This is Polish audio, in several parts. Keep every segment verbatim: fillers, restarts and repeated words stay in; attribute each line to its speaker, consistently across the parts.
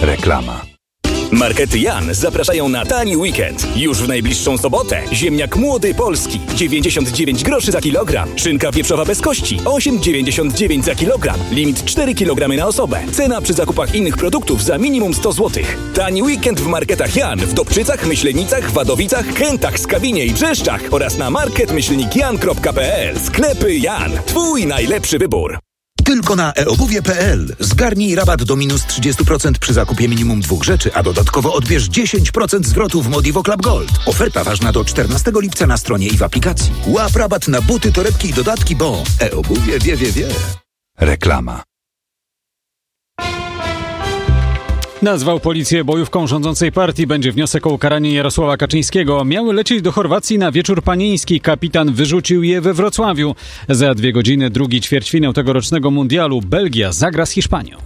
Speaker 1: Reklama.
Speaker 2: Markety Jan zapraszają na tani weekend. Już w najbliższą sobotę. Ziemniak młody polski dziewięćdziesiąt dziewięć groszy za kilogram. Szynka wieprzowa bez kości osiem dziewięćdziesiąt dziewięć za kilogram. Limit cztery kilogramy na osobę. Cena przy zakupach innych produktów za minimum sto złotych. Tani weekend w Marketach Jan w Dobczycach, Myślenicach, Wadowicach, Chętach, Skawinie i Brzeszczach oraz na market myślnik jan kropka p l. Sklepy Jan. Twój najlepszy wybór.
Speaker 3: Tylko na e obuwie kropka p l. Zgarnij rabat do minus trzydzieści procent przy zakupie minimum dwóch rzeczy, a dodatkowo odbierz dziesięć procent zwrotu w Modivo Club Gold. Oferta ważna do czternastego lipca na stronie i w aplikacji. Łap rabat na buty, torebki i dodatki, bo e-obuwie wie, wie, wie.
Speaker 1: Reklama.
Speaker 4: Nazwał policję bojówką rządzącej partii. Będzie wniosek o ukaranie Jarosława Kaczyńskiego. Miały lecieć do Chorwacji na wieczór panieński. Kapitan wyrzucił je we Wrocławiu. Za dwie godziny drugi ćwierćfinał tegorocznego mundialu. Belgia zagra z Hiszpanią.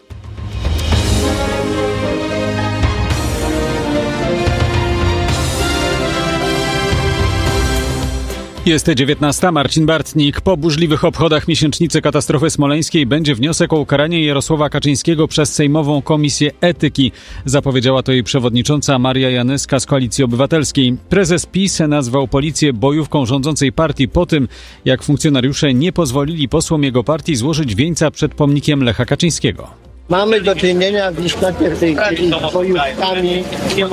Speaker 4: Jest dziewiętnasta. Marcin Bartnik. Po burzliwych obchodach miesięcznicy katastrofy smoleńskiej będzie wniosek o ukaranie Jarosława Kaczyńskiego przez Sejmową Komisję Etyki. Zapowiedziała to jej przewodnicząca Maria Janyska z Koalicji Obywatelskiej. Prezes PiS nazwał policję bojówką rządzącej partii po tym, jak funkcjonariusze nie pozwolili posłom jego partii złożyć wieńca przed pomnikiem Lecha Kaczyńskiego.
Speaker 5: Mamy do czynienia w istocie w tej chwili z bojówkami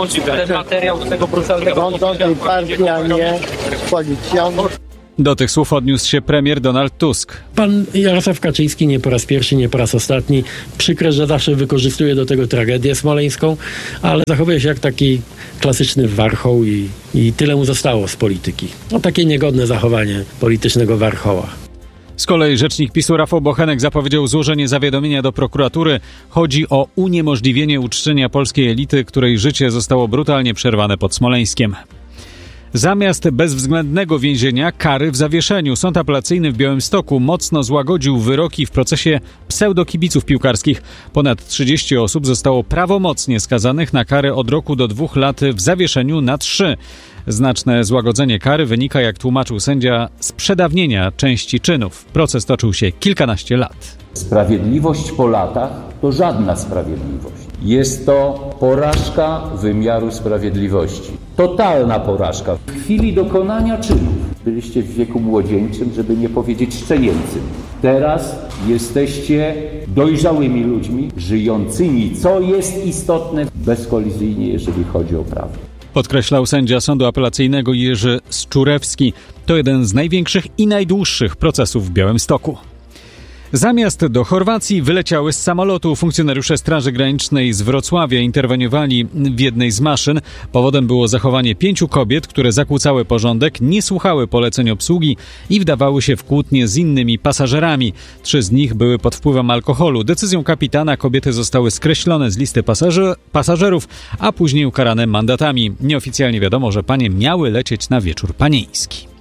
Speaker 5: rządzącej partii, a nie policją.
Speaker 4: Do tych słów odniósł się premier Donald Tusk.
Speaker 6: Pan Jarosław Kaczyński nie po raz pierwszy, nie po raz ostatni. Przykre, że zawsze wykorzystuje do tego tragedię smoleńską, ale zachowuje się jak taki klasyczny warchoł i, i tyle mu zostało z polityki. No takie niegodne zachowanie politycznego warchoła.
Speaker 4: Z kolei rzecznik PiSu Rafał Bochenek zapowiedział złożenie zawiadomienia do prokuratury. Chodzi o uniemożliwienie uczczenia polskiej elity, której życie zostało brutalnie przerwane pod Smoleńskiem. Zamiast bezwzględnego więzienia, kary w zawieszeniu. Sąd apelacyjny w Białymstoku mocno złagodził wyroki w procesie pseudokibiców piłkarskich. Ponad trzydzieści osób zostało prawomocnie skazanych na karę od roku do dwóch lat w zawieszeniu na trzy. Znaczne złagodzenie kary wynika, jak tłumaczył sędzia, z przedawnienia części czynów. Proces toczył się kilkanaście lat.
Speaker 7: Sprawiedliwość po latach to żadna sprawiedliwość. Jest to porażka wymiaru sprawiedliwości. Totalna porażka. W chwili dokonania czynów byliście w wieku młodzieńczym, żeby nie powiedzieć szczenięcym. Teraz jesteście dojrzałymi ludźmi, żyjącymi, co jest istotne, bezkolizyjnie, jeżeli chodzi o prawo.
Speaker 4: Podkreślał sędzia Sądu Apelacyjnego Jerzy Szczurewski. To jeden z największych i najdłuższych procesów w Białymstoku. Zamiast do Chorwacji wyleciały z samolotu. Funkcjonariusze Straży Granicznej z Wrocławia interweniowali w jednej z maszyn. Powodem było zachowanie pięciu kobiet, które zakłócały porządek, nie słuchały poleceń obsługi i wdawały się w kłótnie z innymi pasażerami. Trzy z nich były pod wpływem alkoholu. Decyzją kapitana kobiety zostały skreślone z listy pasażer- pasażerów, a później ukarane mandatami. Nieoficjalnie wiadomo, że panie miały lecieć na wieczór panieński.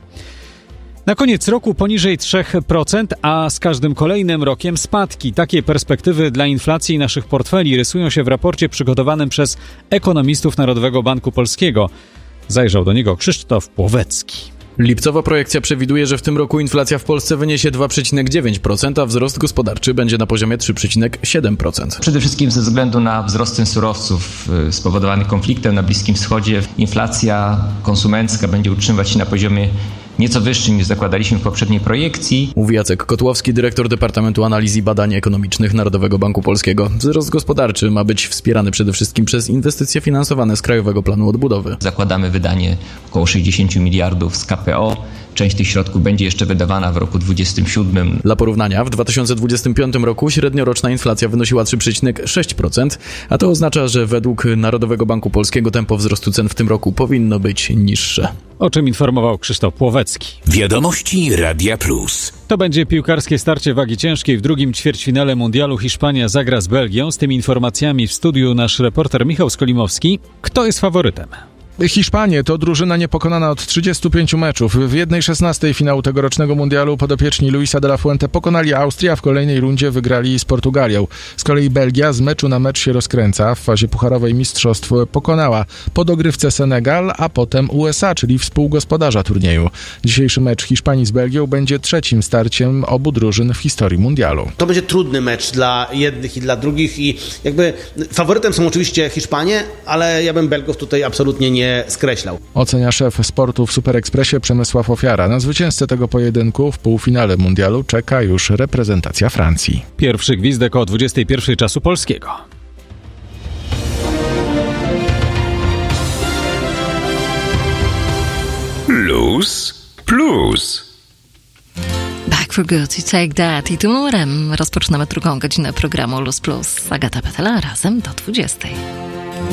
Speaker 4: Na koniec roku poniżej trzy procent, a z każdym kolejnym rokiem spadki. Takie perspektywy dla inflacji naszych portfeli rysują się w raporcie przygotowanym przez ekonomistów Narodowego Banku Polskiego. Zajrzał do niego Krzysztof Płowecki.
Speaker 8: Lipcowa projekcja przewiduje, że w tym roku inflacja w Polsce wyniesie dwa przecinek dziewięć procent, a wzrost gospodarczy będzie na poziomie trzy przecinek siedem procent.
Speaker 9: Przede wszystkim ze względu na wzrost cen surowców spowodowany konfliktem na Bliskim Wschodzie, inflacja konsumencka będzie utrzymywać się na poziomie nieco wyższym niż zakładaliśmy w poprzedniej projekcji.
Speaker 8: Mówi Jacek Kotłowski, dyrektor Departamentu Analiz i Badań Ekonomicznych Narodowego Banku Polskiego. Wzrost gospodarczy ma być wspierany przede wszystkim przez inwestycje finansowane z Krajowego Planu Odbudowy.
Speaker 9: Zakładamy wydanie około sześćdziesiąt miliardów z K P O. Część tych środków będzie jeszcze wydawana w roku dwudziestym siódmym.
Speaker 8: Dla porównania, w dwa tysiące dwudziestym piątym roku średnioroczna inflacja wynosiła trzy przecinek sześć procent, a to oznacza, że według Narodowego Banku Polskiego tempo wzrostu cen w tym roku powinno być niższe.
Speaker 4: O czym informował Krzysztof Płowecki.
Speaker 3: Wiadomości Radia Plus.
Speaker 4: To będzie piłkarskie starcie wagi ciężkiej. W drugim ćwierćfinale mundialu Hiszpania zagra z Belgią. Z tymi informacjami w studiu nasz reporter Michał Skolimowski. Kto jest faworytem?
Speaker 1: Hiszpanie to drużyna niepokonana od trzydziestu pięciu meczów. W jednej szesnastej finału tegorocznego mundialu podopieczni Luisa de la Fuente pokonali Austrię, a w kolejnej rundzie wygrali z Portugalią. Z kolei Belgia z meczu na mecz się rozkręca. W fazie pucharowej mistrzostw pokonała po dogrywce Senegal, a potem U S A, czyli współgospodarza turnieju. Dzisiejszy mecz Hiszpanii z Belgią będzie trzecim starciem obu drużyn w historii mundialu.
Speaker 10: To będzie trudny mecz dla jednych i dla drugich i jakby faworytem są oczywiście Hiszpanie, ale ja bym Belgów tutaj absolutnie nie skreślał.
Speaker 1: Ocenia szef sportu w Super Expressie Przemysław Ofiara. Na zwycięzcę tego pojedynku w półfinale mundialu czeka już reprezentacja Francji.
Speaker 4: Pierwszy gwizdek o dwudziestej pierwszej czasu polskiego.
Speaker 11: Luz plus.
Speaker 12: Back for good, you take that. I tym numerem rozpoczynamy drugą godzinę programu Luz Plus. Agata Petela razem do dwudziestej.